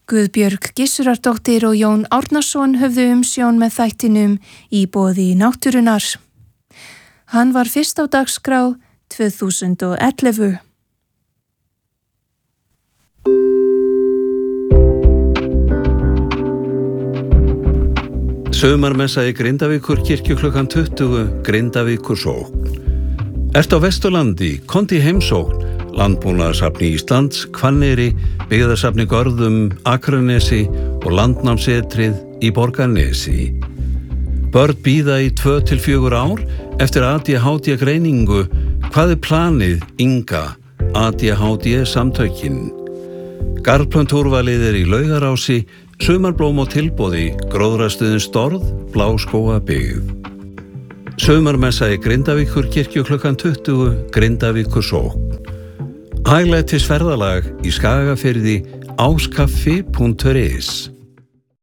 Guðbjörg Gissurardóttir og Jón Árnason höfðu umsjón með þættinum Í boði náttúrunnar. Hann var fyrst á dagskrá 2011. Sumarmessa í Grindavíkur kirkju klukkan 20, Grindavíkur sókn. Ert á Vesturlandi, komdu í heimsókn, Landbúnaðarsafni Íslands, Hvanneyri, Byggðasafni Görðum, Akranesi og Landnámsetrið í Borgarnesi. Börn bíða í 2 til 4 ár eftir ADHD greiningu. Hvað planið, Inga, ADHD samtökin? Garðplöntúrvalið í Laugarási, sumarblóm og tilboði, gróðrastuðin Storð, Bláskógabyggð. Sumarmessa í Grindavíkur kirkju klukkan 20, Grindavíkur sókn. Hæglætis ferðalag í Skagafirði, áskaffi.is.